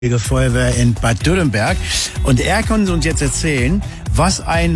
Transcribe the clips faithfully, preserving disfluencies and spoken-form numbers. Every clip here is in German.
Feuerwehr in Bad Dürrenberg. Und er kann uns jetzt erzählen, was ein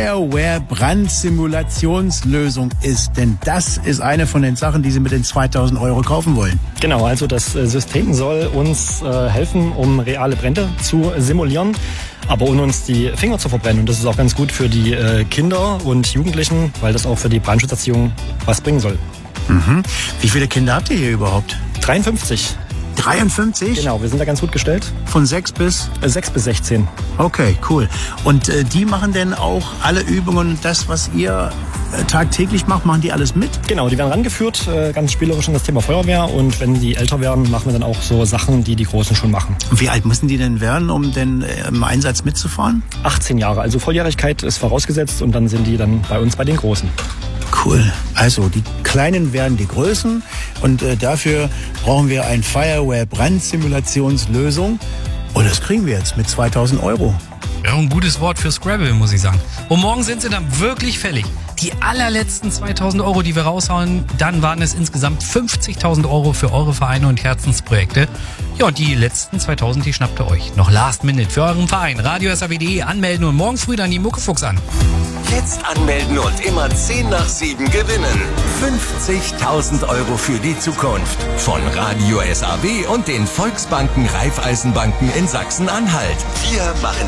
Fireware-Brandsimulationslösung ist. Denn das ist eine von den Sachen, die Sie mit den zweitausend Euro kaufen wollen. Genau, also das System soll uns äh, helfen, um reale Brände zu simulieren, aber ohne uns die Finger zu verbrennen. Und das ist auch ganz gut für die äh, Kinder und Jugendlichen, weil das auch für die Brandschutzerziehung was bringen soll. Mhm. Wie viele Kinder habt ihr hier überhaupt? dreiundfünfzig. dreiundfünfzig? Genau, wir sind da ganz gut gestellt. Von sechs bis? Äh, sechs bis sechzehn. Okay, cool. Und äh, die machen denn auch alle Übungen und das, was ihr äh, tagtäglich macht, machen die alles mit? Genau, die werden rangeführt, äh, ganz spielerisch in das Thema Feuerwehr. Und wenn die älter werden, machen wir dann auch so Sachen, die die Großen schon machen. Und wie alt müssen die denn werden, um denn äh, im Einsatz mitzufahren? achtzehn Jahre, also Volljährigkeit ist vorausgesetzt und dann sind die dann bei uns bei den Großen. Cool. Also die Kleinen werden die Größen und äh, dafür brauchen wir eine Fireware-Brandsimulationslösung. Und das kriegen wir jetzt mit zweitausend Euro. Ja, ein gutes Wort für Scrabble, muss ich sagen. Und morgen sind sie dann wirklich fällig. Die allerletzten zweitausend Euro, die wir raushauen, dann waren es insgesamt fünfzigtausend Euro für eure Vereine und Herzensprojekte. Ja, und die letzten zweitausend, die schnappt ihr euch. Noch Last Minute für euren Verein. Radio S A W punkt de anmelden und morgen früh dann die Muckefuchs an. Jetzt anmelden und immer zehn nach sieben gewinnen. fünfzigtausend Euro für die Zukunft. Von Radio S A W und den Volksbanken Raiffeisenbanken in Sachsen-Anhalt. Wir machen